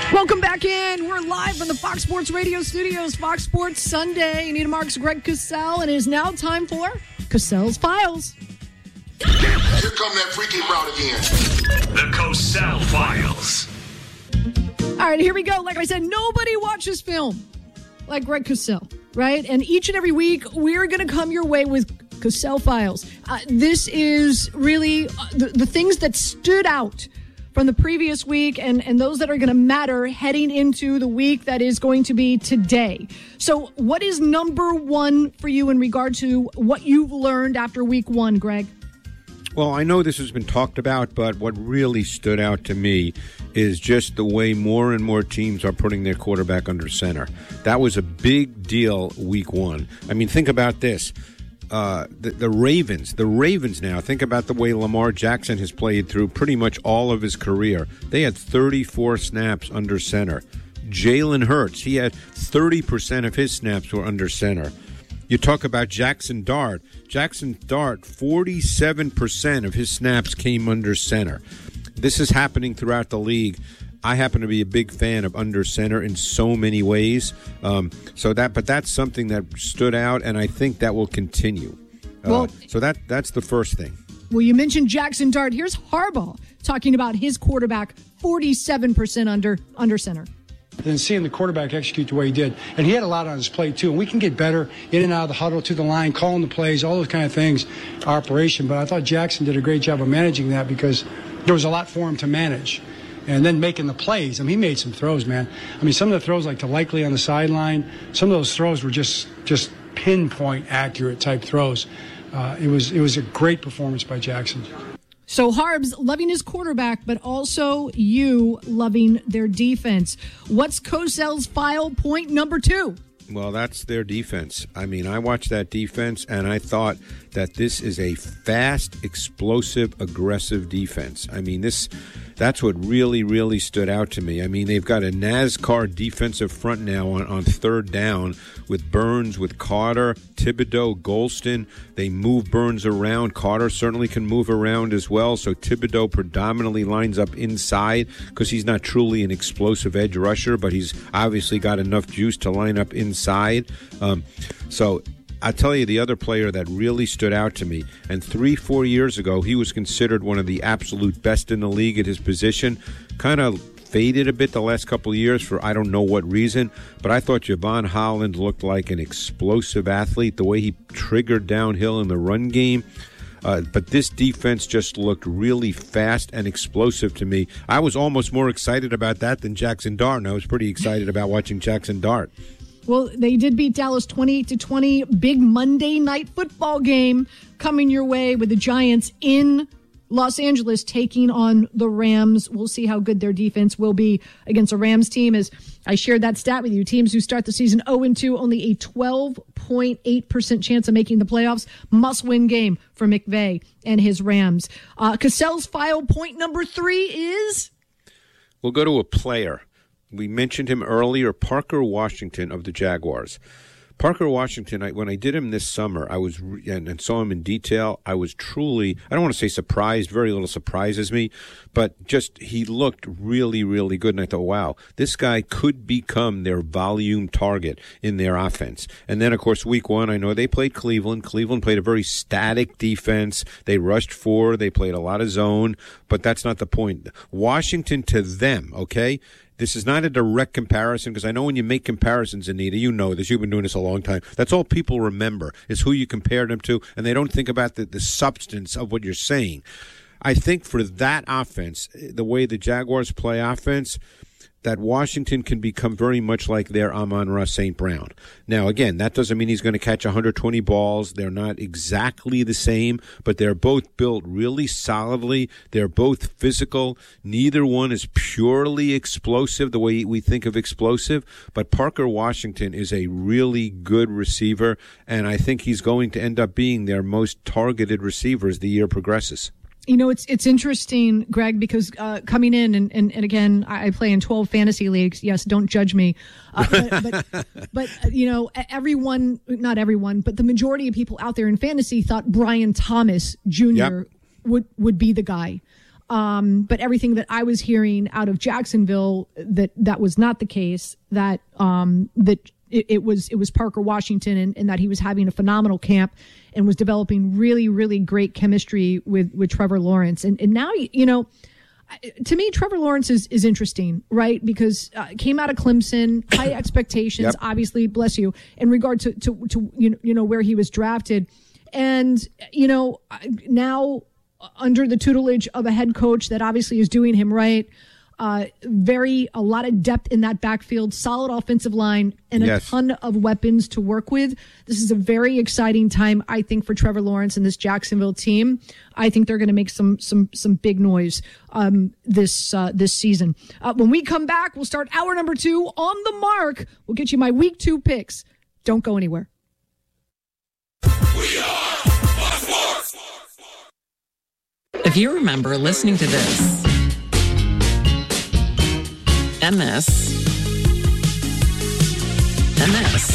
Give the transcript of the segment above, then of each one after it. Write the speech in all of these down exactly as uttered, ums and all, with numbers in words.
Welcome back in. We're live from the Fox Sports Radio studios, Fox Sports Sunday. Anita Marks, Greg Cosell, and it is now time for Cosell's Files. Here come that freaky route again. The Cosell Files. All right, here we go. Like I said, nobody watches film like Greg Cosell, right? And each and every week, we're going to come your way with Cosell Files. Uh, this is really uh, the, the things that stood out from the previous week and, and those that are going to matter heading into the week that is going to be today. So what is number one for you in regard to what you've learned after week one, Greg? Well, I know this has been talked about, but what really stood out to me is just the way more and more teams are putting their quarterback under center. That was a big deal week one. I mean, think about this. Uh, the, the Ravens, the Ravens now, think about the way Lamar Jackson has played through pretty much all of his career. They had thirty-four snaps under center. Jalen Hurts, he had thirty percent of his snaps were under center. You talk about Jackson Dart. Jackson Dart, forty-seven percent of his snaps came under center. This is happening throughout the league. I happen to be a big fan of under center in so many ways. Um, so that, but that's something that stood out, and I think that will continue. Uh, well, so that that's the first thing. Well, you mentioned Jackson Dart. Here's Harbaugh talking about his quarterback, forty-seven percent under under center. Than seeing the quarterback execute the way he did. And he had a lot on his plate, too. And we can get better in and out of the huddle to the line, calling the plays, all those kind of things, operation. But I thought Jackson did a great job of managing that because there was a lot for him to manage. And then making the plays. I mean, he made some throws, man. I mean, some of the throws, like to Likely on the sideline, some of those throws were just just pinpoint accurate type throws. Uh, it was it was a great performance by Jackson. So Harbs loving his quarterback, but also you loving their defense. What's Cosell's file point number two? Well, that's their defense. I mean, I watched that defense, and I thought that this is a fast, explosive, aggressive defense. I mean, this that's what really, really stood out to me. I mean, they've got a NASCAR defensive front now on, on third down with Burns, with Carter, Thibodeau, Golston. They move Burns around. Carter certainly can move around as well. So Thibodeau predominantly lines up inside because he's not truly an explosive edge rusher, but he's obviously got enough juice to line up inside. Um, so I'll tell you the other player that really stood out to me, and three, four years ago, he was considered one of the absolute best in the league at his position, kind of faded a bit the last couple of years for I don't know what reason, but I thought Javon Holland looked like an explosive athlete, the way he triggered downhill in the run game. Uh, but this defense just looked really fast and explosive to me. I was almost more excited about that than Jackson Dart, and I was pretty excited about watching Jackson Dart. Well, they did beat Dallas twenty-eight to twenty. Big Monday night football game coming your way with the Giants in Los Angeles taking on the Rams. We'll see how good their defense will be against a Rams team. As I shared that stat with you, teams who start the season oh and two, only a twelve point eight percent chance of making the playoffs. Must-win game for McVay and his Rams. Uh, Cosell's file point number three is? We'll go to a player. We mentioned him earlier, Parker Washington of the Jaguars. Parker Washington, I, when I did him this summer, I was re- and, and saw him in detail, I was truly, I don't want to say surprised, very little surprises me, but just he looked really, really good. And I thought, wow, this guy could become their volume target in their offense. And then, of course, week one, I know they played Cleveland. Cleveland played a very static defense. They rushed four. They played a lot of zone, but that's not the point. Washington to them, okay? This is not a direct comparison because I know when you make comparisons, Anita, you know this. You've been doing this a long time. That's all people remember is who you compare them to, and they don't think about the, the substance of what you're saying. I think for that offense, the way the Jaguars play offense, that Washington can become very much like their Amon-Ra Saint Brown. Now, again, that doesn't mean he's going to catch one hundred twenty balls. They're not exactly the same, but they're both built really solidly. They're both physical. Neither one is purely explosive the way we think of explosive, but Parker Washington is a really good receiver, and I think he's going to end up being their most targeted receiver as the year progresses. You know, it's it's interesting, Greg, because uh, coming in, and, and, and again, I play in twelve fantasy leagues. Yes, don't judge me. Uh, but, but, but, you know, everyone, not everyone, but the majority of people out there in fantasy thought Brian Thomas Junior Yep. would, would be the guy. Um, but everything that I was hearing out of Jacksonville, that that was not the case, that um, that it, it was it was Parker Washington, and, and that he was having a phenomenal camp and was developing really, really great chemistry with, with Trevor Lawrence. And, and now, you know, to me, Trevor Lawrence is, is interesting, right? Because uh, came out of Clemson, high expectations, yep. obviously, bless you, in regard to, to, to you know, you know, where he was drafted. And, you know, now under the tutelage of a head coach that obviously is doing him right, uh, very, a lot of depth in that backfield, solid offensive line, and a yes. ton of weapons to work with. This is a very exciting time, I think, for Trevor Lawrence and this Jacksonville team. I think they're going to make some some some big noise um, this uh, this season. Uh, when we come back, we'll start hour number two on the mark. We'll get you my week two picks. Don't go anywhere. We are Fox Sports. If you remember listening to this and this and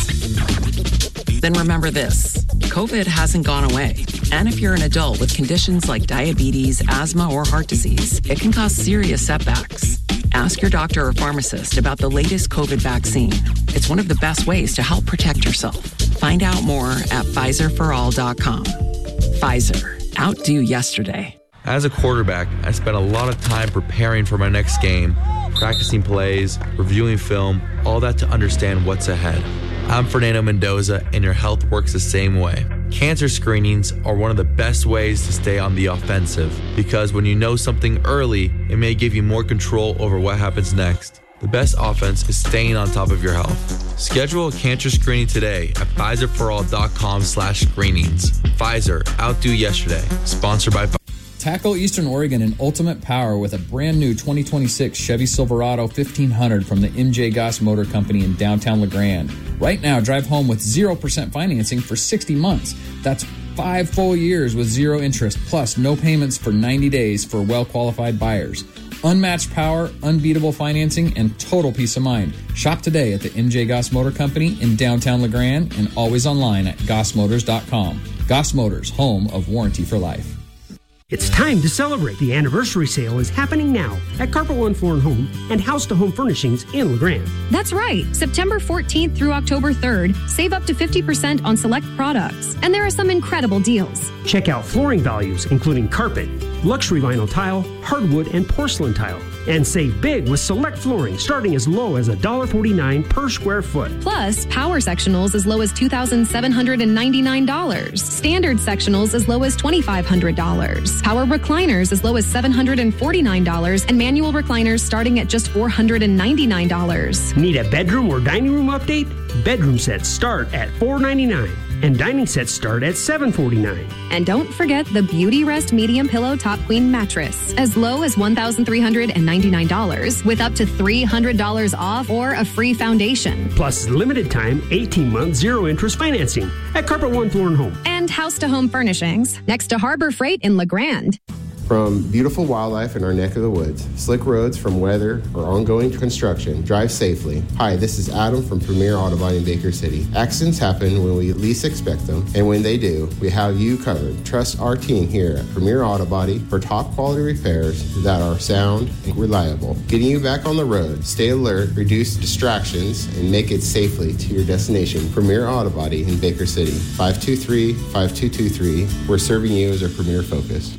this, then remember this. COVID hasn't gone away. And if you're an adult with conditions like diabetes, asthma, or heart disease, it can cause serious setbacks. Ask your doctor or pharmacist about the latest COVID vaccine. It's one of the best ways to help protect yourself. Find out more at Pfizer for all dot com. Pfizer. Outdo yesterday. As a quarterback, I spent a lot of time preparing for my next game, practicing plays, reviewing film, all that to understand what's ahead. I'm Fernando Mendoza, and your health works the same way. Cancer screenings are one of the best ways to stay on the offensive, because when you know something early, it may give you more control over what happens next. The best offense is staying on top of your health. Schedule a cancer screening today at Pfizer for all dot com slash screenings. Pfizer, outdo yesterday. Sponsored by Pfizer. Tackle Eastern Oregon in ultimate power with a brand new twenty twenty-six Chevy Silverado fifteen hundred from the M J Goss Motor Company in downtown La Grande. Right now, drive home with zero percent financing for sixty months. That's five full years with zero interest, plus no payments for ninety days for well-qualified buyers. Unmatched power, unbeatable financing, and total peace of mind. Shop today at the M J Goss Motor Company in downtown La Grande and always online at goss motors dot com. Goss Motors, home of warranty for life. It's time to celebrate. The anniversary sale is happening now at Carpet One Floor and Home and House to Home Furnishings in La Grande. That's right. September fourteenth through October third, save up to fifty percent on select products. And there are some incredible deals. Check out flooring values, including carpet, luxury vinyl tile, hardwood, and porcelain tile. And save big with select flooring starting as low as one dollar forty-nine per square foot. Plus, power sectionals as low as two thousand seven hundred ninety-nine dollars. Standard sectionals as low as two thousand five hundred dollars. Power recliners as low as seven hundred forty-nine dollars. And manual recliners starting at just four hundred ninety-nine dollars. Need a bedroom or dining room update? Bedroom sets start at four hundred ninety-nine dollars. And dining sets start at seven hundred forty-nine dollars. And don't forget the Beauty Rest Medium Pillow Top Queen Mattress, as low as one thousand three hundred ninety-nine dollars, with up to three hundred dollars off or a free foundation. Plus limited time, eighteen month, zero interest financing at Carpet One Floor and Home. And House to Home Furnishings, next to Harbor Freight in La Grande. From beautiful wildlife in our neck of the woods, slick roads from weather or ongoing construction, drive safely. Hi, this is Adam from Premier Auto Body in Baker City. Accidents happen when we least expect them, and when they do, we have you covered. Trust our team here at Premier Auto Body for top quality repairs that are sound and reliable. Getting you back on the road, stay alert, reduce distractions, and make it safely to your destination. Premier Auto Body in Baker City, five two three, five two two three. We're serving you as our premier focus.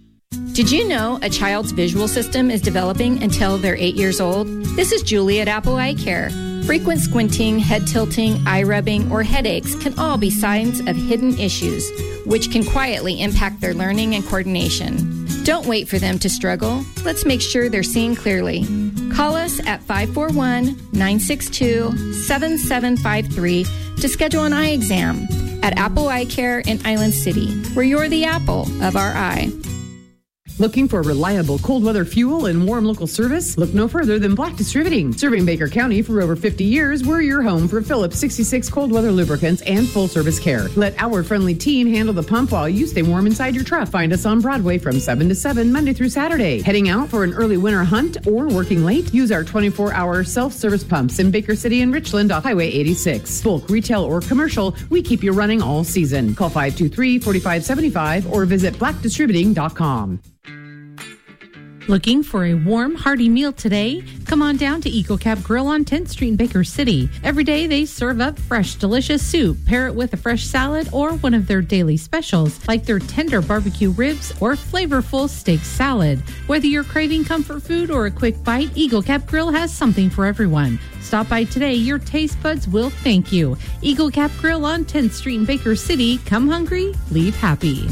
Did you know a child's visual system is developing until they're eight years old? This is Julie at Apple Eye Care. Frequent squinting, head tilting, eye rubbing, or headaches can all be signs of hidden issues, which can quietly impact their learning and coordination. Don't wait for them to struggle. Let's make sure they're seeing clearly. Call us at five four one, nine six two, seven seven five three to schedule an eye exam at Apple Eye Care in Island City, where you're the apple of our eye. Looking for reliable cold weather fuel and warm local service? Look no further than Black Distributing. Serving Baker County for over fifty years, we're your home for Phillips sixty-six cold weather lubricants and full service care. Let our friendly team handle the pump while you stay warm inside your truck. Find us on Broadway from seven to seven Monday through Saturday. Heading out for an early winter hunt or working late? Use our twenty-four hour self-service pumps in Baker City and Richland off Highway eighty-six. Bulk, retail, or commercial, we keep you running all season. Call five two three, four five seven five or visit black distributing dot com. Looking for a warm, hearty meal today? Come on down to Eagle Cap Grill on tenth Street in Baker City. Every day they serve up fresh, delicious soup. Pair it with a fresh salad or one of their daily specials, like their tender barbecue ribs or flavorful steak salad. Whether you're craving comfort food or a quick bite, Eagle Cap Grill has something for everyone. Stop by today. Your taste buds will thank you. Eagle Cap Grill on tenth Street in Baker City. Come hungry, leave happy.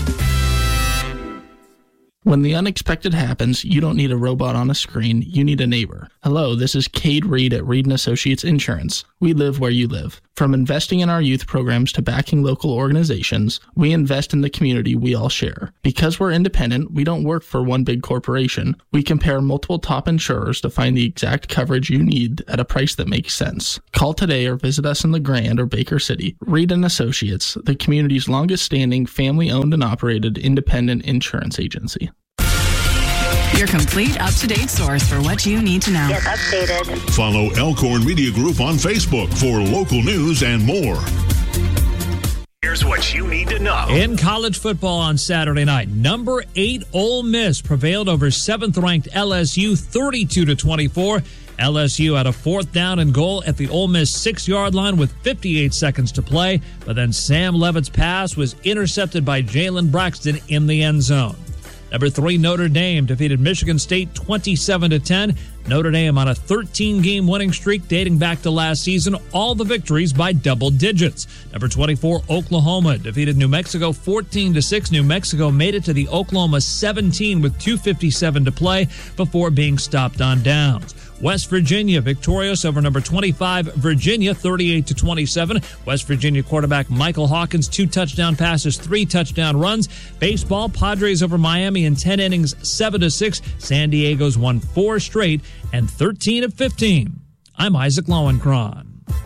When the unexpected happens, you don't need a robot on a screen, you need a neighbor. Hello, this is Cade Reed at Reed and Associates Insurance. We live where you live. From investing in our youth programs to backing local organizations, we invest in the community we all share. Because we're independent, we don't work for one big corporation. We compare multiple top insurers to find the exact coverage you need at a price that makes sense. Call today or visit us in LeGrand or Baker City. Reed and Associates, the community's longest-standing, family-owned and operated independent insurance agency. Your complete up-to-date source for what you need to know. Get updated. Follow Elkhorn Media Group on Facebook for local news and more. Here's what you need to know. In college football on Saturday night, number eight Ole Miss prevailed over seventh-ranked L S U thirty-two to twenty-four. L S U had a fourth down and goal at the Ole Miss six-yard line with fifty-eight seconds to play, but then Sam Levitt's pass was intercepted by Jalen Braxton in the end zone. Number three, Notre Dame defeated Michigan State twenty-seven to ten. Notre Dame on a thirteen-game winning streak dating back to last season, all the victories by double digits. Number twenty-four, Oklahoma defeated New Mexico fourteen to six. New Mexico made it to the Oklahoma seventeen with two fifty-seven to play before being stopped on downs. West Virginia victorious over number twenty-five Virginia thirty-eight to twenty-seven. West Virginia quarterback Michael Hawkins, two touchdown passes, three touchdown runs. Baseball, Padres over Miami in ten innings, seven to six. San Diego's won four straight and thirteen of fifteen. I'm Isaac Lowenkron.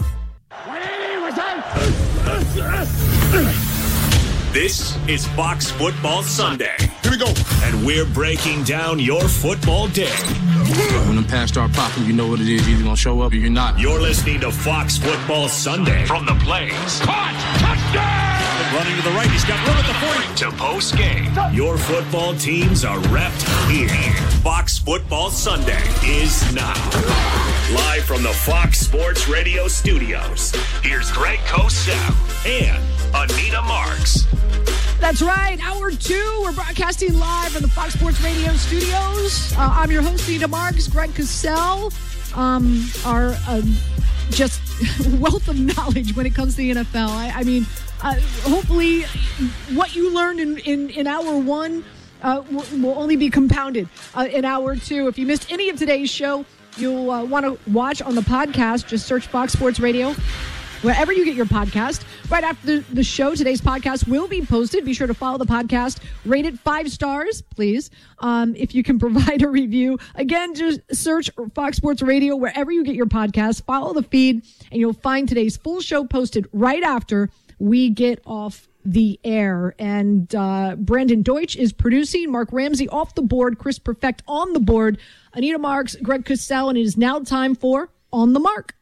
This is Fox Football Sunday. Here we go. And we're breaking down your football day. When the pass start popping, you know what it is. You're either going to show up or you're not. You're listening to Fox Football Sunday from the Plains. Caught! Touchdown! Running to the right. He's got room at the forty. To post game. Your football teams are repped here. Fox Football Sunday is now. Live from the Fox Sports Radio studios. Here's Greg Cosell and Anita Marks. That's right. Hour two, we're broadcasting live from the Fox Sports Radio studios. Uh, I'm your host, Anita Marks. Greg Cosell, um, our uh, just wealth of knowledge when it comes to the N F L. I, I mean, uh, hopefully what you learned in, in, in hour one uh, will, will only be compounded uh, in hour two. If you missed any of today's show, you'll uh, want to watch on the podcast. Just search Fox Sports Radio wherever you get your podcast. Right after the show, today's podcast will be posted. Be sure to follow the podcast. Rate it five stars, please. Um, if you can provide a review. Again, just search Fox Sports Radio wherever you get your podcast. Follow the feed, and you'll find today's full show posted right after we get off the air. And uh, Brandon Deutsch is producing. Mark Ramsey off the board. Chris Perfect on the board. Anita Marks, Greg Cosell, and it is now time for On the Mark.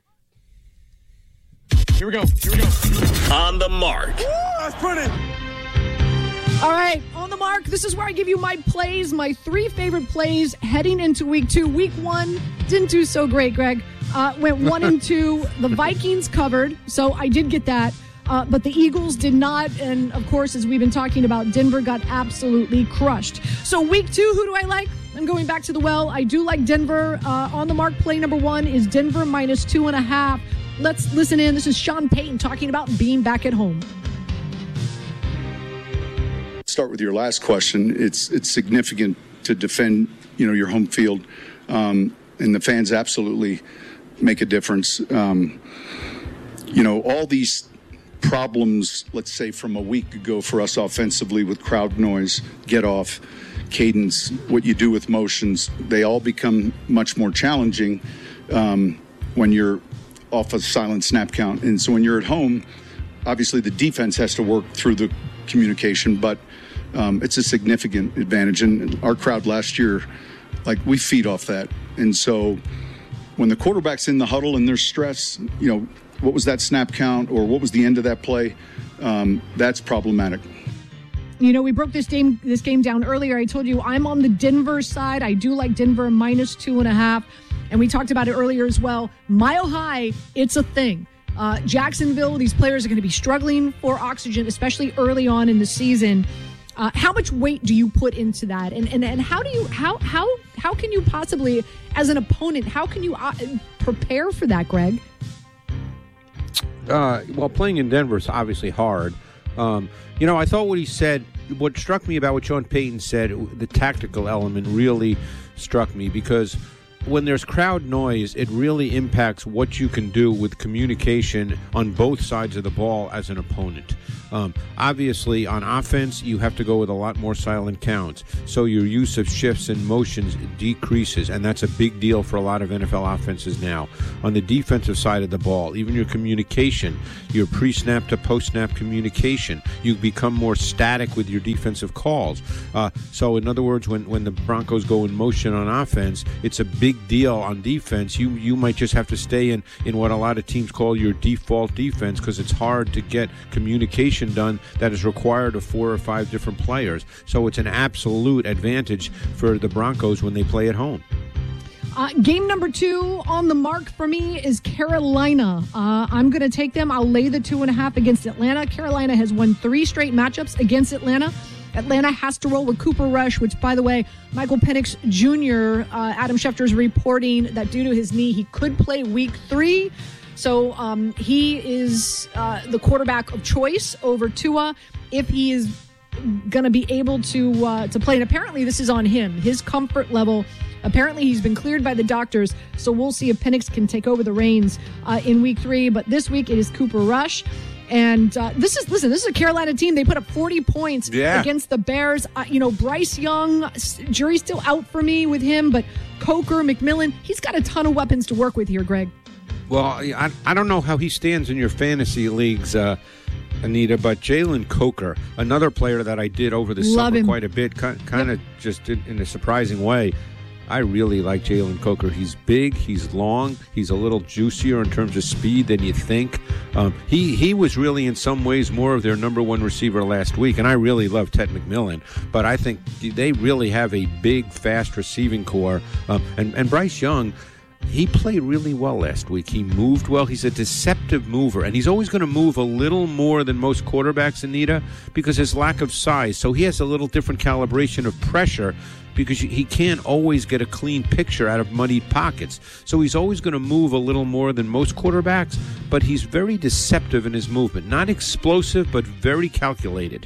Here we go. Here we go. On the Mark. Woo, that's pretty. All right, On the Mark. This is where I give you my plays, my three favorite plays heading into week two. Week one didn't do so great, Greg. Uh, went one and two. The Vikings covered, so I did get that. Uh, but the Eagles did not. And, of course, as we've been talking about, Denver got absolutely crushed. So week two, who do I like? I'm going back to the well. I do like Denver. Uh, On the Mark play number one is Denver minus two and a half. Let's listen in. This is Sean Payton talking about being back at home. Start with your last question. It's it's significant to defend, you know, your home field, um, and the fans absolutely make a difference. Um, you know, all these problems, let's say from a week ago for us offensively with crowd noise, get off, cadence, what you do with motions, they all become much more challenging um, when you're off a silent snap count. And so when you're at home, obviously the defense has to work through the communication, but um, it's a significant advantage. And our crowd last year, like, we feed off that. And so when the quarterback's in the huddle and there's stress, you know, what was that snap count or what was the end of that play? Um, that's problematic. You know, we broke this game this game down earlier. I told you I'm on the Denver side. I do like Denver minus two and a half. And we talked about it earlier as well. Mile High, it's a thing. Uh, Jacksonville, these players are going to be struggling for oxygen, especially early on in the season. Uh, how much weight do you put into that? And and, and how do you how how how can you possibly, as an opponent, how can you uh, prepare for that, Greg? Uh, well, playing in Denver is obviously hard. Um, you know, I thought what he said, what struck me about what Sean Payton said, the tactical element really struck me, because when there's crowd noise, it really impacts what you can do with communication on both sides of the ball as an opponent. Um, obviously, on offense, you have to go with a lot more silent counts, so your use of shifts and motions decreases, and that's a big deal for a lot of N F L offenses now. On the defensive side of the ball, even your communication, your pre-snap to post-snap communication, you become more static with your defensive calls. Uh, so, in other words, when, when the Broncos go in motion on offense, it's a big deal on defense. You you might just have to stay in, in what a lot of teams call your default defense, because it's hard to get communication done that is required of four or five different players. So it's an absolute advantage for the Broncos when they play at home. Uh, game number two on the mark for me is Carolina. Uh, I'm going to take them. I'll lay the two and a half against Atlanta. Carolina has won three straight matchups against Atlanta. Atlanta has to roll with Cooper Rush, which, by the way, Michael Penix Junior, uh, Adam Schefter is reporting that due to his knee, he could play week three. So um, he is uh, the quarterback of choice over Tua if he is going to be able to uh, to play. And apparently this is on him, his comfort level. Apparently he's been cleared by the doctors, so we'll see if Penix can take over the reins uh, in week three. But this week it is Cooper Rush. And uh, this is, listen, this is a Carolina team. They put up forty points yeah. against the Bears. Uh, you know, Bryce Young, jury's still out for me with him, but Coker, McMillan, he's got a ton of weapons to work with here, Greg. Well, I, I don't know how he stands in your fantasy leagues, uh, Anita, but Jalen Coker, another player that I did over the Love summer him. quite a bit, kind, kind of yep. just in, in a surprising way. I really like Jalen Coker. He's big, he's long, he's a little juicier in terms of speed than you think. Um, he, he was really in some ways more of their number one receiver last week, and I really love Ted McMillan, but I think they really have a big, fast receiving core. Um, and, and Bryce Young, he played really well last week. He moved well. He's a deceptive mover, and he's always going to move a little more than most quarterbacks, Anita, because his lack of size. So he has a little different calibration of pressure because he can't always get a clean picture out of muddied pockets. So he's always going to move a little more than most quarterbacks, but he's very deceptive in his movement. Not explosive, but very calculated.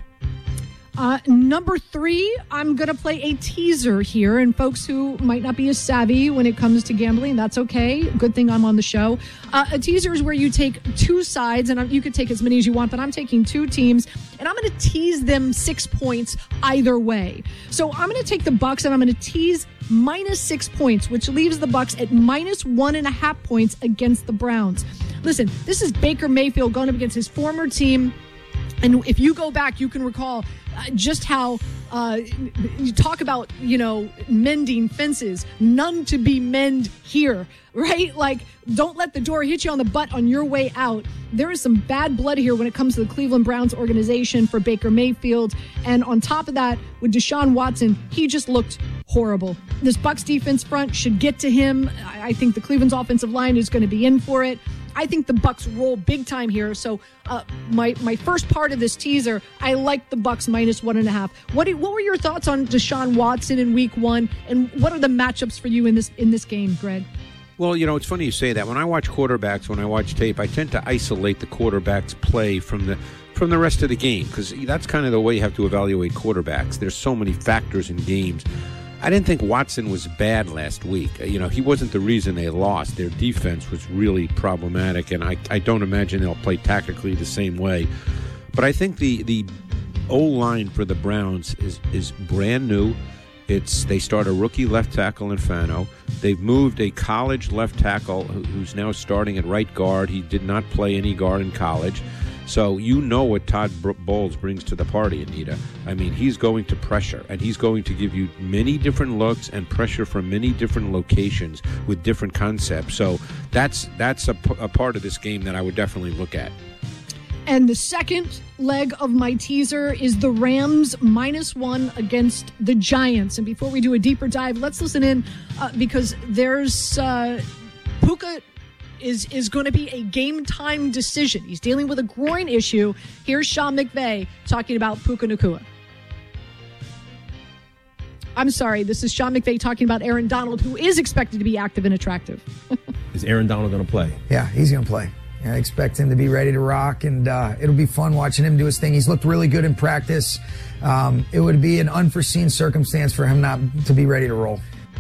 Uh, number three, I'm going to play a teaser here. And folks who might not be as savvy when it comes to gambling, that's okay. Good thing I'm on the show. Uh, a teaser is where you take two sides, and you could take as many as you want, but I'm taking two teams, and I'm going to tease them six points either way. So I'm going to take the Bucs, and I'm going to tease minus six points, which leaves the Bucs at minus one and a half points against the Browns. Listen, this is Baker Mayfield going up against his former team. And if you go back, you can recall uh, just how uh, you talk about, you know, mending fences, none to be mend here, right? Like, don't let the door hit you on the butt on your way out. There is some bad blood here when it comes to the Cleveland Browns organization for Baker Mayfield. And on top of that, with Deshaun Watson, he just looked horrible. This Bucs defense front should get to him. I think the Cleveland's offensive line is going to be in for it. I think the Bucs roll big time here. So uh, my my first part of this teaser, I like the Bucs minus one and a half. What what were your thoughts on Deshaun Watson in Week One, and what are the matchups for you in this in this game, Greg? Well, you know, it's funny you say that. When I watch quarterbacks, when I watch tape, I tend to isolate the quarterback's play from the from the rest of the game, because that's kind of the way you have to evaluate quarterbacks. There's so many factors in games. I didn't think Watson was bad last week. You know, he wasn't the reason they lost. Their defense was really problematic, and I, I don't imagine they'll play tactically the same way. But I think the the O-line for the Browns is is brand new. It's they start a rookie left tackle in Fano. They've moved a college left tackle who's now starting at right guard. He did not play any guard in college. So you know what Todd Bowles brings to the party, Anita. I mean, he's going to pressure, and he's going to give you many different looks and pressure from many different locations with different concepts. So that's that's a, a part of this game that I would definitely look at. And the second leg of my teaser is the Rams minus one against the Giants. And before we do a deeper dive, let's listen in uh, because there's uh, Puka is is going to be a game time decision. He's dealing with a groin issue. Here's Sean McVay talking about Puka Nacua. I'm sorry, this is Sean McVay talking about Aaron Donald, who is expected to be active and attractive. Is Aaron Donald going to play? Yeah, he's going to play. I expect him to be ready to rock, and uh, it'll be fun watching him do his thing. He's looked really good in practice. Um, it would be an unforeseen circumstance for him not to be ready to roll.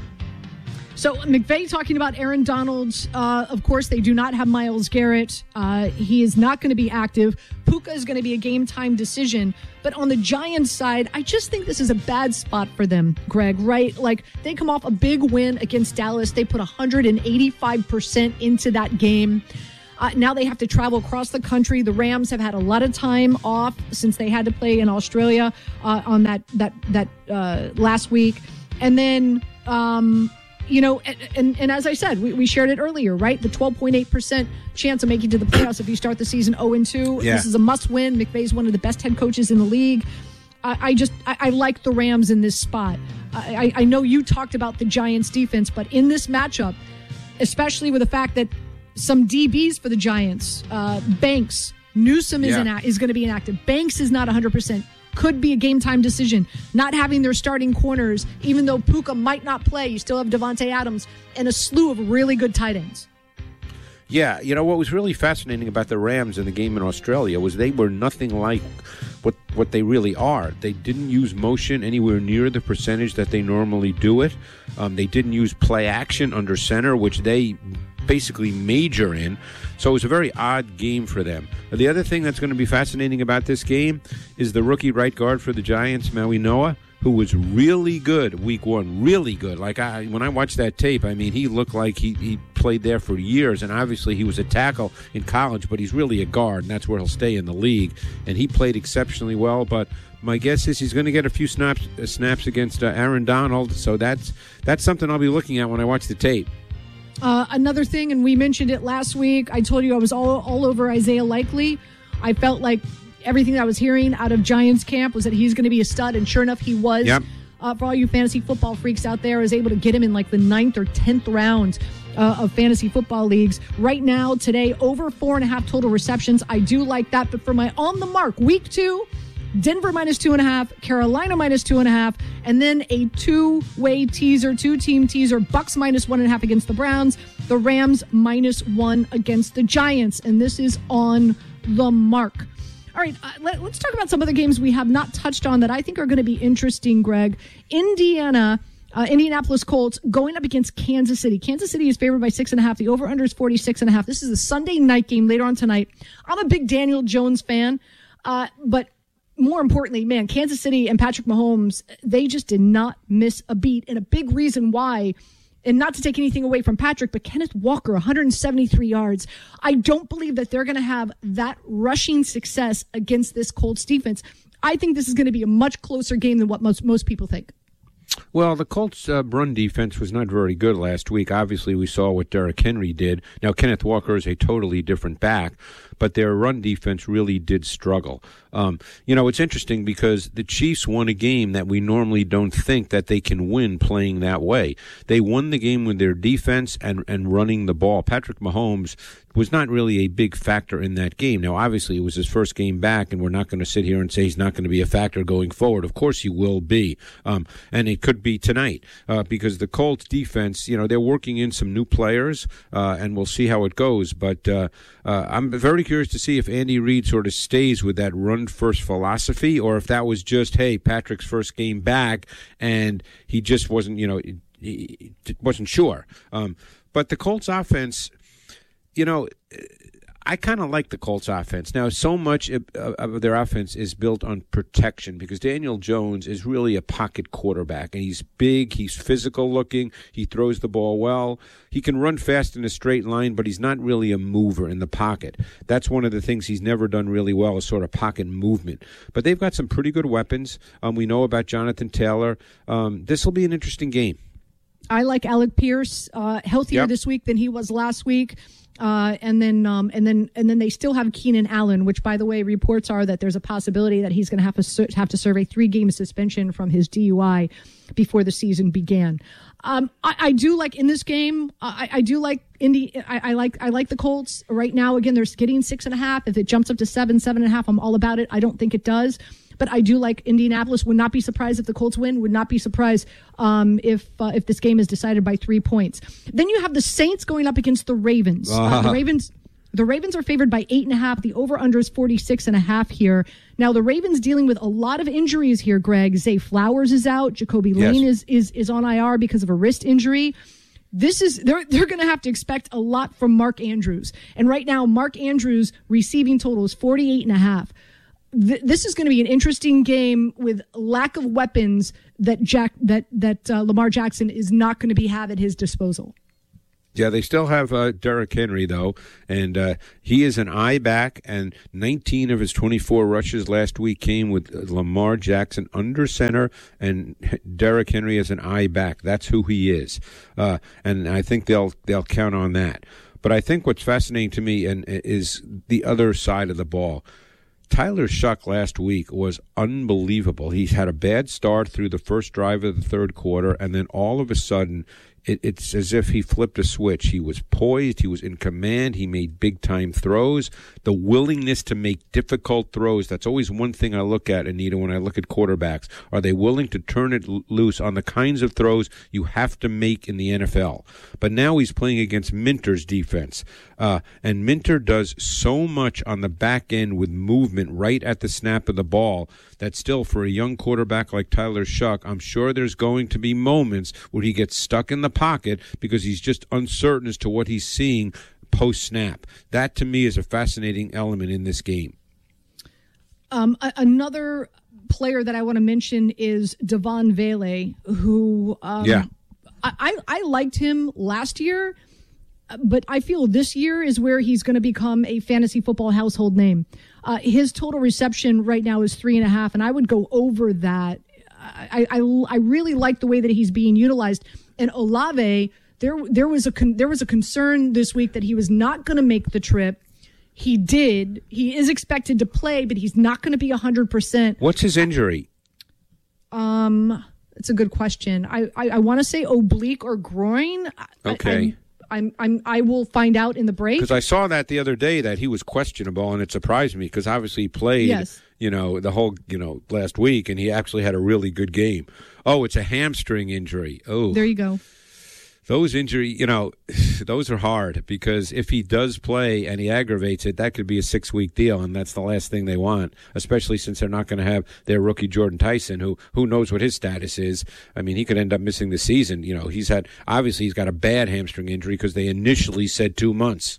So McVay talking about Aaron Donald. Uh, of course, they do not have Myles Garrett. Uh, he is not going to be active. Puka is going to be a game-time decision. But on the Giants side, I just think this is a bad spot for them, Greg, right? Like, they come off a big win against Dallas. They put one hundred eighty-five percent into that game. Uh, now they have to travel across the country. The Rams have had a lot of time off since they had to play in Australia uh, on that that that uh, last week. And then, um, you know, and, and, and as I said, we, we shared it earlier, right? The twelve point eight percent chance of making to the playoffs if you start the season oh and two. Yeah. This is a must-win. McVay's one of the best head coaches in the league. I, I just I, I like the Rams in this spot. I, I know you talked about the Giants' defense, but in this matchup, especially with the fact that some D Bs for the Giants. Uh, Banks, Newsome is, yeah. ina- is going to be inactive. Banks is not one hundred percent. Could be a game-time decision. Not having their starting corners, even though Puka might not play, you still have Devontae Adams and a slew of really good tight ends. Yeah, you know, what was really fascinating about the Rams in the game in Australia was they were nothing like what what they really are. They didn't use motion anywhere near the percentage that they normally do it. Um, they didn't use play action under center, which they basically major in. So it was a very odd game for them. The other thing that's going to be fascinating about this game is the rookie right guard for the Giants, Maui Noah, who was really good week one, really good. Like, I, when I watched that tape, I mean, he looked like he, he played there for years, and obviously he was a tackle in college, but he's really a guard, and that's where he'll stay in the league. And he played exceptionally well, but my guess is he's going to get a few snaps, uh, snaps against uh, Aaron Donald, so that's that's something I'll be looking at when I watch the tape. Uh, another thing, and we mentioned it last week, I told you I was all, all over Isaiah Likely. I felt like everything that I was hearing out of Giants camp was that he's going to be a stud, and sure enough, he was. Yep. Uh, for all you fantasy football freaks out there, I was able to get him in like the ninth or tenth round uh, of fantasy football leagues. Right now, today, over four and a half total receptions. I do like that, but for my on the mark, week two, Denver minus two and a half, Carolina minus two and a half, and then a two-way teaser, two-team teaser, Bucks minus one and a half against the Browns, the Rams minus one against the Giants, and this is on the mark. All right, uh, let, let's talk about some of the games we have not touched on that I think are going to be interesting, Greg. Indiana, uh, Indianapolis Colts going up against Kansas City. Kansas City is favored by six and a half. The over-under is forty-six and a half. This is a Sunday night game later on tonight. I'm a big Daniel Jones fan, uh, but more importantly, man, Kansas City and Patrick Mahomes, they just did not miss a beat. And a big reason why, and not to take anything away from Patrick, but Kenneth Walker, one hundred seventy-three yards. I don't believe that they're going to have that rushing success against this Colts defense. I think this is going to be a much closer game than what most, most people think. Well, the Colts' uh, run defense was not very good last week. Obviously, we saw what Derrick Henry did. Now, Kenneth Walker is a totally different back, but their run defense really did struggle. Um, you know, it's interesting because the Chiefs won a game that we normally don't think that they can win playing that way. They won the game with their defense and, and running the ball. Patrick Mahomes was not really a big factor in that game. Now, obviously, it was his first game back, and we're not going to sit here and say he's not going to be a factor going forward. Of course he will be, um, and it could be tonight uh, because the Colts defense, you know, they're working in some new players, uh, and we'll see how it goes. But uh, uh, I'm very curious to see if Andy Reid sort of stays with that run-first philosophy, or if that was just, hey, Patrick's first game back, and he just wasn't, you know, he, he wasn't sure. Um, but the Colts offense, you know, I kind of like the Colts offense. Now, so much of their offense is built on protection because Daniel Jones is really a pocket quarterback, and he's big, he's physical looking, he throws the ball well. He can run fast in a straight line, but he's not really a mover in the pocket. That's one of the things he's never done really well is sort of pocket movement. But they've got some pretty good weapons. Um, we know about Jonathan Taylor. Um, this will be an interesting game. I like Alec Pierce, uh, healthier Yep. this week than he was last week. Uh, and then, um, and then, and then they still have Keenan Allen, which, by the way, reports are that there's a possibility that he's going to have to ser- have to serve a three-game suspension from his D U I before the season began. Um, I, I do like in this game. I, I do like Indy. I, I like I like the Colts right now. Again, they're getting six and a half. If it jumps up to seven, seven and a half, I'm all about it. I don't think it does. But I do like Indianapolis. Would not be surprised if the Colts win. Would not be surprised um, if uh, if this game is decided by three points. Then you have the Saints going up against the Ravens. Uh, the Ravens, the Ravens are favored by eight and a half. The over/under is forty-six and a half here. Now the Ravens dealing with a lot of injuries here. Greg, Zay Flowers is out. Jacoby Lane Yes. is is is on I R because of a wrist injury. This is they're they're going to have to expect a lot from Mark Andrews. And right now, Mark Andrews' receiving total is forty-eight and a half. This is going to be an interesting game with lack of weapons that Jack that that uh, Lamar Jackson is not going to be have at his disposal. Yeah, they still have uh, Derrick Henry, though, and uh, he is an eye back, and nineteen of his twenty-four rushes last week came with Lamar Jackson under center, and Derrick Henry as an eye back. That's who he is, uh, and I think they'll they'll count on that. But I think what's fascinating to me and is the other side of the ball. Tyler Shuck last week was unbelievable. He's had a bad start through the first drive of the third quarter, and then all of a sudden, it, it's as if he flipped a switch. He was poised. He was in command. He made big-time throws. The willingness to make difficult throws, that's always one thing I look at, Anita, when I look at quarterbacks. Are they willing to turn it l- loose on the kinds of throws you have to make in the N F L? But now he's playing against Minter's defense. Uh, and Minter does so much on the back end with movement right at the snap of the ball that still, for a young quarterback like Tyler Shuck, I'm sure there's going to be moments where he gets stuck in the pocket because he's just uncertain as to what he's seeing post-snap. That, to me, is a fascinating element in this game. Um, a- another player that I want to mention is Devon Vele, who um, yeah. I-, I-, I liked him last year, but I feel this year is where he's going to become a fantasy football household name. Uh, his total reception right now is three and a half, and I would go over that. I, I, I really like the way that he's being utilized. And Olave, there there was a con, there was a concern this week that he was not going to make the trip. He did. He is expected to play, but he's not going to be one hundred percent. What's his injury? Um, it's a good question. I I, I want to say oblique or groin. Okay. I, I'm, I'm, I will find out in the break. Because I saw that the other day that he was questionable, and it surprised me because obviously he played, yes. you know, the whole, you know, last week, and he actually had a really good game. Oh, it's a hamstring injury. Oh, there you go. Those injury, you know, those are hard because if he does play and he aggravates it, that could be a six-week deal, and that's the last thing they want, especially since they're not going to have their rookie Jordan Tyson, who who knows what his status is. I mean, he could end up missing the season. You know, he's had obviously he's got a bad hamstring injury because they initially said two months.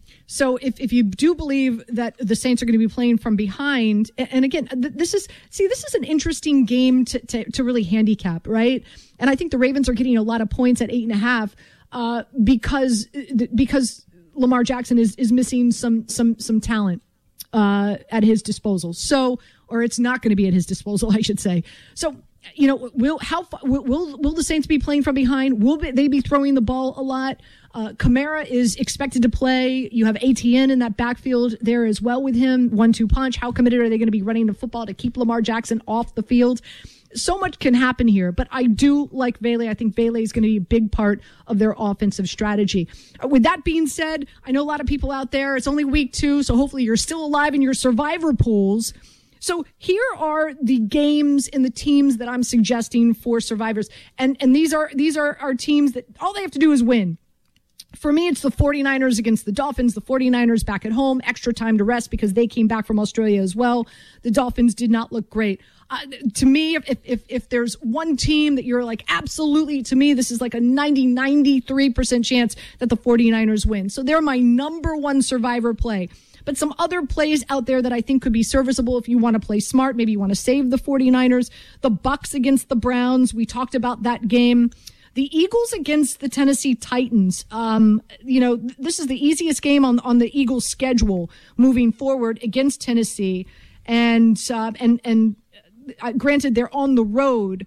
So if, if you do believe that the Saints are going to be playing from behind, and again, this is, see, this is an interesting game to, to, to really handicap, right? And I think the Ravens are getting a lot of points at eight and a half uh, because because Lamar Jackson is, is missing some some some talent uh, at his disposal. So, or it's not going to be at his disposal, I should say. So, you know, will how will will, will the Saints be playing from behind? Will they be throwing the ball a lot? Uh, Kamara is expected to play. You have A T N in that backfield there as well with him. One two punch. How committed are they going to be running the football to keep Lamar Jackson off the field? So much can happen here, but I do like Vele. I think Vele is going to be a big part of their offensive strategy. Uh, with that being said, I know a lot of people out there, it's only week two, so hopefully you're still alive in your survivor pools. So here are the games and the teams that I'm suggesting for survivors. And and these are these are, are teams that all they have to do is win. For me, it's the 49ers against the Dolphins. The 49ers back at home, extra time to rest because they came back from Australia as well. The Dolphins did not look great. Uh, to me, if, if if there's one team that you're like, absolutely, to me, this is like a ninety, ninety-three percent chance that the 49ers win. So they're my number one survivor play. But some other plays out there that I think could be serviceable if you want to play smart. Maybe you want to save the 49ers. The Bucks against the Browns. We talked about that game. The Eagles against the Tennessee Titans. Um, you know, this is the easiest game on, on the Eagles' schedule moving forward against Tennessee. And, uh, and, and uh, granted, they're on the road.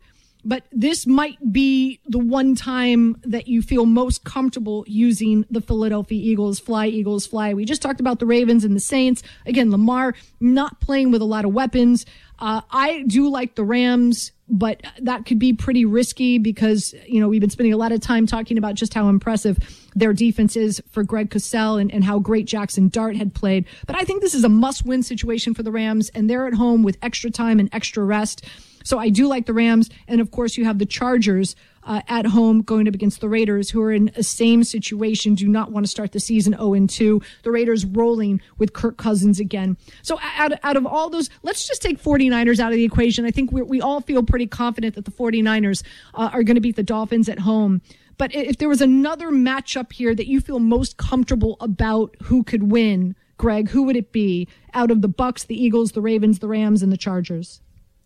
but this might be the one time that you feel most comfortable using the Philadelphia Eagles. Fly, Eagles, fly. We just talked about the Ravens and the Saints. Again, Lamar not playing with a lot of weapons. Uh, I do like the Rams, but that could be pretty risky because, you know, we've been spending a lot of time talking about just how impressive their defense is for Greg Cosell and, and how great Jackson Dart had played. But I think this is a must-win situation for the Rams, and they're at home with extra time and extra rest. So I do like the Rams. And, of course, you have the Chargers uh, at home going up against the Raiders, who are in the same situation, do not want to start the season oh and two. The Raiders rolling with Kirk Cousins again. So out, out of all those, let's just take 49ers out of the equation. I think we're, we all feel pretty confident that the 49ers uh, are going to beat the Dolphins at home. But if there was another matchup here that you feel most comfortable about who could win, Greg, who would it be out of the Bucs, the Eagles, the Ravens, the Rams, and the Chargers?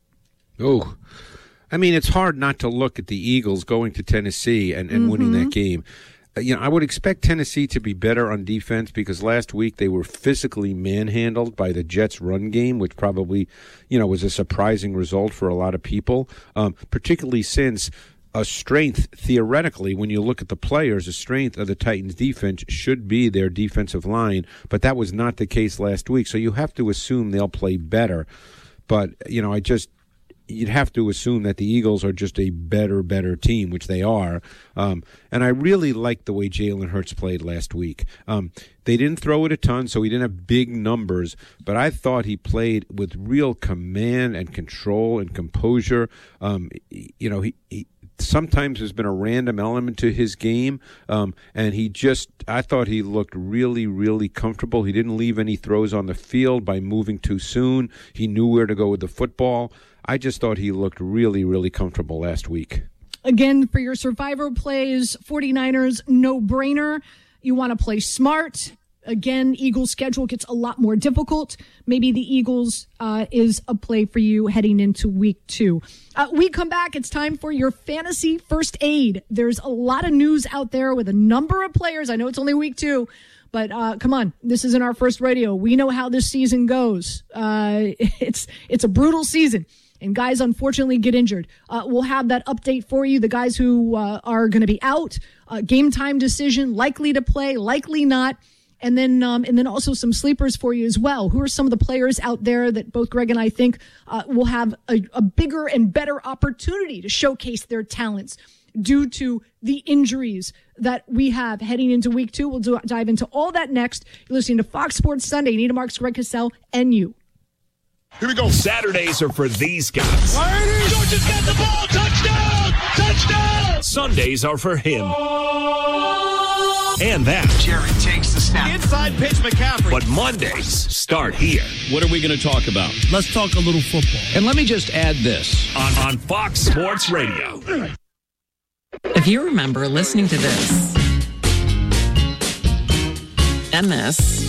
Oh, I mean, it's hard not to look at the Eagles going to Tennessee and, and mm-hmm. winning that game. Uh, you know, I would expect Tennessee to be better on defense because last week they were physically manhandled by the Jets' run game, which probably, you know, was a surprising result for a lot of people, um, particularly since a strength, theoretically, when you look at the players, a strength of the Titans' defense should be their defensive line, but that was not the case last week. So you have to assume they'll play better. But, you know, I just... you'd have to assume that the Eagles are just a better, better team, which they are. Um, and I really liked the way Jalen Hurts played last week. Um, they didn't throw it a ton, so he didn't have big numbers, but I thought he played with real command and control and composure. Um, you know, he, he sometimes there's been a random element to his game, um, and he just, I thought he looked really, really comfortable. He didn't leave any throws on the field by moving too soon. He knew where to go with the football. I just thought he looked really, really comfortable last week. Again, for your survivor plays, 49ers, no-brainer. You want to play smart. Again, Eagles' schedule gets a lot more difficult. Maybe the Eagles uh, is a play for you heading into week two. Uh, we come back. It's time for your fantasy first aid. There's a lot of news out there with a number of players. I know it's only week two. But uh, come on, this isn't our first radio. We know how this season goes. Uh, it's it's a brutal season, and guys unfortunately get injured. Uh, we'll have that update for you. The guys who uh, are going to be out, uh, game time decision, likely to play, likely not, and then um, and then also some sleepers for you as well. Who are some of the players out there that both Greg and I think uh, will have a, a bigger and better opportunity to showcase their talents due to the injuries that we have heading into week two. We'll do, dive into all that next. You're listening to Fox Sports Sunday. Nita Marks, Greg Cosell, and you. Here we go. Saturdays are for these guys. Georgia's got the ball. Touchdown! Touchdown! Sundays are for him. And that. Jerry takes the snap. Inside pitch, McCaffrey. But Mondays start here. What are we going to talk about? Let's talk a little football. And let me just add this. On, on Fox Sports Radio. If you remember listening to this and this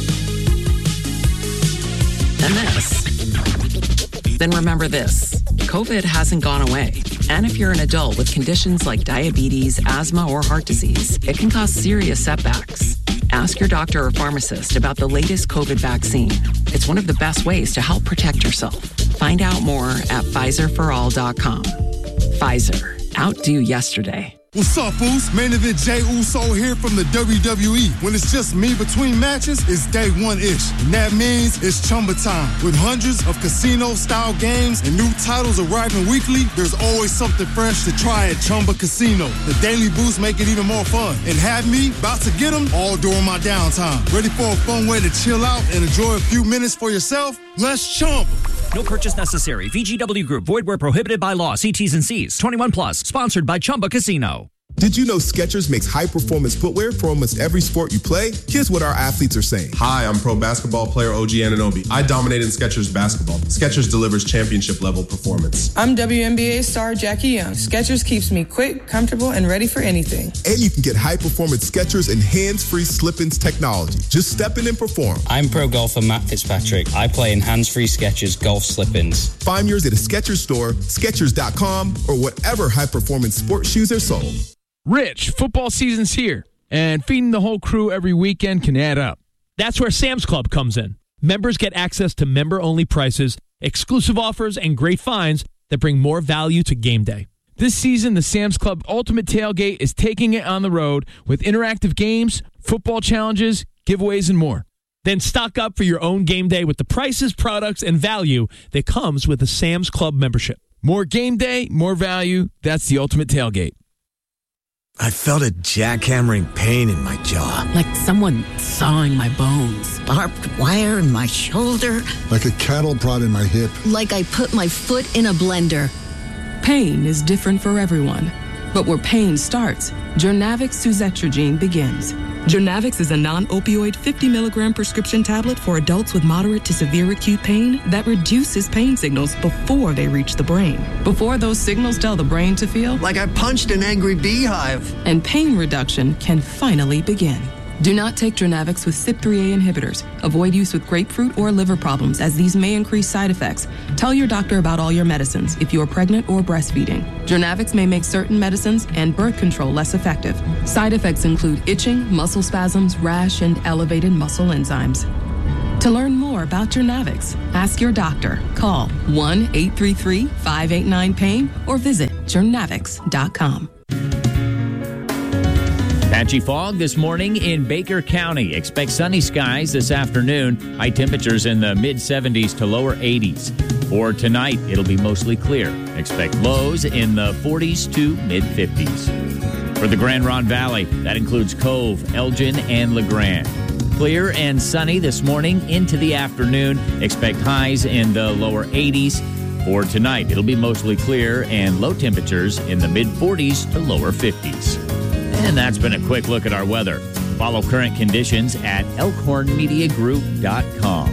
and this, then remember this. COVID hasn't gone away. And if you're an adult with conditions like diabetes, asthma, or heart disease, it can cause serious setbacks. Ask your doctor or pharmacist about the latest COVID vaccine. It's one of the best ways to help protect yourself. Find out more at Pfizer for all dot com. Pfizer. Outdo yesterday. What's up, Oos? Main event Jey Uso here from the W W E. When it's just me between matches, it's day one-ish. And that means it's Chumba time. With hundreds of casino-style games and new titles arriving weekly, there's always something fresh to try at Chumba Casino. The daily boosts make it even more fun. And have me about to get them all during my downtime. Ready for a fun way to chill out and enjoy a few minutes for yourself? Let's Chumba. No purchase necessary. V G W Group. Void where prohibited by law. See T's and C's. twenty-one plus. Sponsored by Chumba Casino. Did you know Skechers makes high-performance footwear for almost every sport you play? Here's what our athletes are saying. Hi, I'm pro basketball player O G Anunoby. I dominate in Skechers basketball. Skechers delivers championship-level performance. I'm W N B A star Jackie Young. Skechers keeps me quick, comfortable, and ready for anything. And you can get high-performance Skechers and hands-free slip-ins technology. Just step in and perform. I'm pro golfer Matt Fitzpatrick. I play in hands-free Skechers golf slip-ins. Find yours at a Skechers store, Skechers dot com, or whatever high-performance sports shoes are sold. Rich, football season's here, and feeding the whole crew every weekend can add up. That's where Sam's Club comes in. Members get access to member-only prices, exclusive offers, and great finds that bring more value to game day. This season, the Sam's Club Ultimate Tailgate is taking it on the road with interactive games, football challenges, giveaways, and more. Then stock up for your own game day with the prices, products, and value that comes with a Sam's Club membership. More game day, more value. That's the Ultimate Tailgate. I felt a jackhammering pain in my jaw. Like someone sawing my bones. Barbed wire in my shoulder. Like a cattle prod in my hip. Like I put my foot in a blender. Pain is different for everyone. But where pain starts, Journavx suzetrigine begins. Journavx is a non-opioid fifty milligram prescription tablet for adults with moderate to severe acute pain that reduces pain signals before they reach the brain. Before those signals tell the brain to feel like I punched an angry beehive. And pain reduction can finally begin. Do not take Journavx with C Y P three A inhibitors. Avoid use with grapefruit or liver problems, as these may increase side effects. Tell your doctor about all your medicines if you are pregnant or breastfeeding. Journavx may make certain medicines and birth control less effective. Side effects include itching, muscle spasms, rash, and elevated muscle enzymes. To learn more about Journavx, ask your doctor. Call one eight three three, five eight nine, pain or visit journavx dot com. Patchy fog this morning in Baker County. Expect sunny skies this afternoon. High temperatures in the mid seventies to lower eighties. For tonight, it'll be mostly clear. Expect lows in the forties to mid fifties. For the Grand Ronde Valley, that includes Cove, Elgin, and LeGrand. Clear and sunny this morning into the afternoon. Expect highs in the lower eighties. For tonight, it'll be mostly clear and low temperatures in the mid forties to lower fifties. And that's been a quick look at our weather. Follow current conditions at elkhorn media group dot com.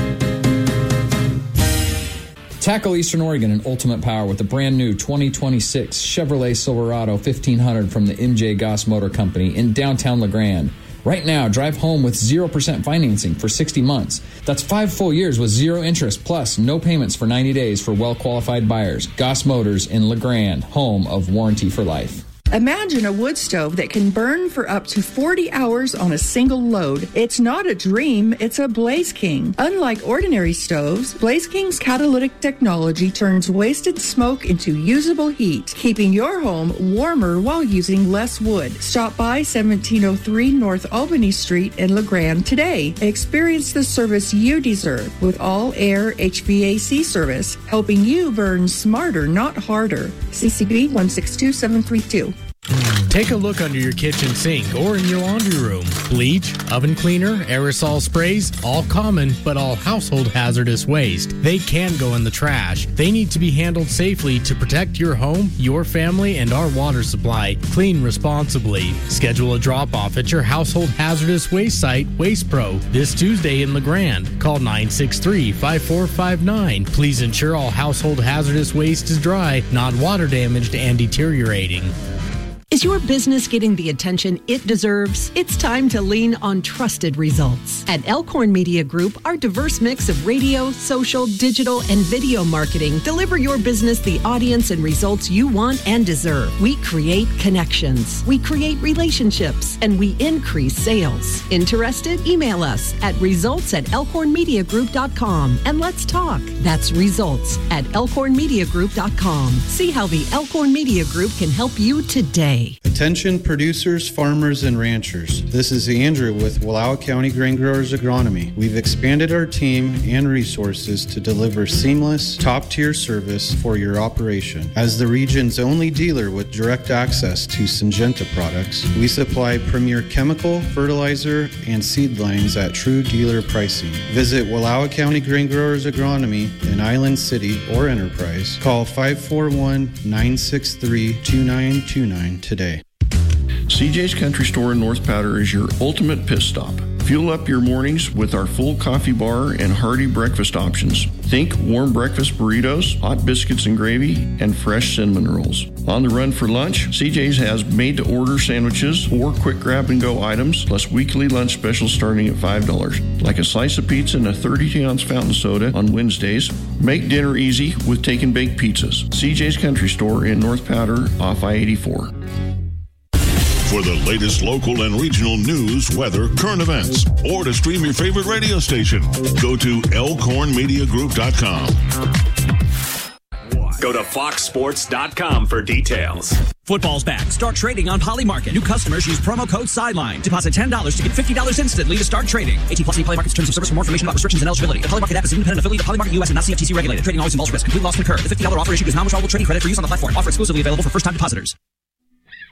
Tackle Eastern Oregon in ultimate power with the brand new twenty twenty-six Chevrolet Silverado fifteen hundred from the M J Goss Motor Company in downtown LeGrand. Right now, drive home with zero percent financing for sixty months. That's five full years with zero interest plus no payments for ninety days for well-qualified buyers. Goss Motors in LeGrand, home of Warranty for Life. Imagine a wood stove that can burn for up to forty hours on a single load. It's not a dream, it's a Blaze King. Unlike ordinary stoves, Blaze King's catalytic technology turns wasted smoke into usable heat, keeping your home warmer while using less wood. Stop by seventeen oh three North Albany Street in LeGrand today. Experience the service you deserve with all air H V A C service, helping you burn smarter, not harder. C C B one six two seven three two. Take a look under your kitchen sink or in your laundry room. Bleach, oven cleaner, aerosol sprays, all common but all household hazardous waste. They can go in the trash. They need to be handled safely to protect your home, your family, and our water supply. Clean responsibly. Schedule a drop-off at your household hazardous waste site, Waste Pro, this Tuesday in LeGrand. Call nine six three, five four five nine. Please ensure all household hazardous waste is dry, not water damaged and deteriorating. Is your business getting the attention it deserves? It's time to lean on trusted results. At Elkhorn Media Group, our diverse mix of radio, social, digital, and video marketing deliver your business the audience and results you want and deserve. We create connections, we create relationships, and we increase sales. Interested? Email us at results at elkhorn media group dot com and let's talk. That's results at elkhorn media group dot com. See how the Elkhorn Media Group can help you today. Attention producers, farmers, and ranchers. This is Andrew with Wallowa County Grain Growers Agronomy. We've expanded our team and resources to deliver seamless, top-tier service for your operation. As the region's only dealer with direct access to Syngenta products, we supply premier chemical, fertilizer, and seed lines at true dealer pricing. Visit Wallowa County Grain Growers Agronomy in Island City or Enterprise. Call five four one, nine six three, two nine two nine today. C J's Country Store in North Powder is your ultimate pit stop. Fuel up your mornings with our full coffee bar and hearty breakfast options. Think warm breakfast burritos, hot biscuits and gravy, and fresh cinnamon rolls. On the run for lunch, C J's has made-to-order sandwiches or quick grab-and-go items, plus weekly lunch specials starting at five dollars, like a slice of pizza and a thirty-two ounce fountain soda on Wednesdays. Make dinner easy with take-and-bake pizzas. C J's Country Store in North Powder off I eighty-four. For the latest local and regional news, weather, current events, or to stream your favorite radio station, go to elkhorn media group dot com. Go to fox sports dot com for details. Football's back. Start trading on Polymarket. New customers use promo code SIDELINE. Deposit ten dollars to get fifty dollars instantly to start trading. eighteen plus Polymarket's terms of service. For more information about restrictions and eligibility. The Polymarket app is an independent affiliate of Polymarket U S and not C F T C regulated. Trading always involves risk. Complete loss concurred. The fifty dollars offer issued is non-withdrawable trading credit for use on the platform. Offer exclusively available for first-time depositors.